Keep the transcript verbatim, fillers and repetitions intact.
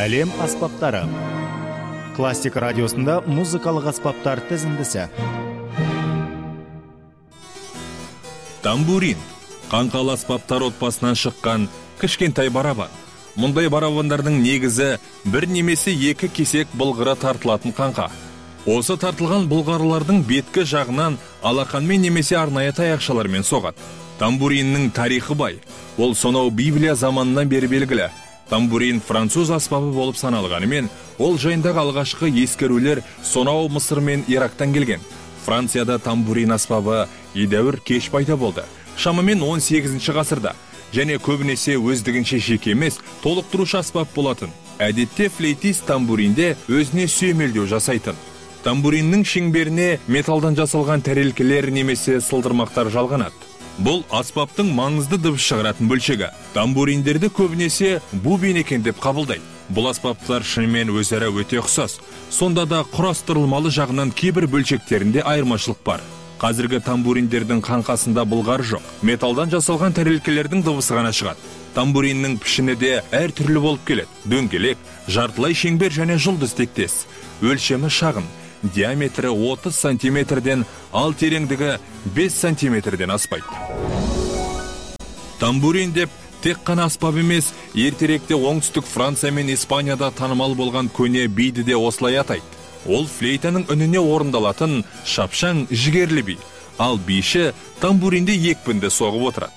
Әлем аспаптары. Классик радиосында музыкалық аспаптар тізіндісі. Тамбурин. Қаңқалы аспаптар отбасынан шыққан кішкентай барабан. Мұндай барабандардың негізі бір немесе екі кесек бұлғыра тартылатын қаңқа. Осы тартылған бұлғарылардың беткі жағынан алақанмен немесе арнайы таяқшалармен соғады. Тамбуриннің тарихы бай. Ол сонау Библия заманынан бері белгілі. Тамбурин француз аспабы болып саналғанымен, ол жайындағы алғашқы ескерулер сонау Мысыр мен Ирактан келген. Францияда тамбурин аспабы едәуір кеш пайда болды. Шамамен он сегізінші ғасырда. Және көбінесе өздігінше жеке емес, толықтырушы аспап болатын. Әдетте флейтист тамбуринде өзіне сүйемелдеу жасайтын. Тамбуриннің шеңберіне металдан жасалған тәрелкелер немесе сылдырмақтар жалғанады. Бұл аспаптың маңызды дыбыс шығаратын бөлшегі. Тамбуриндерді көбінесе бубен екен деп қабылдайды. Бұл аспаптар шынымен өзара өте ұқсас. Сонда да құрастырылмалы жағынан кейбір бөлшектерінде айырмашылық бар. Қазіргі тамбуриндердің қаңқасында бұлғар жоқ. Металдан жасалған тәрелкелердің дыбысы ғана шығады. Тамбуриннің пішіні де әр түрлі болып келеді. Дөңгелек, жартылай шеңбер және жұлдыз тектес. Өлшемі шағын. Диаметрі отыз сантиметрден, ал тереңдігі бес сантиметрден аспайды. Тамбурин деп тек қана аспап емес, ертеректе оңтүстік Франция мен Испанияда танымал болған көне биді де осылай атайды. Ол флейтаның үніне орындалатын шапшаң жігерлі би. Ал биші тамбуринде екпінді соғып отырады.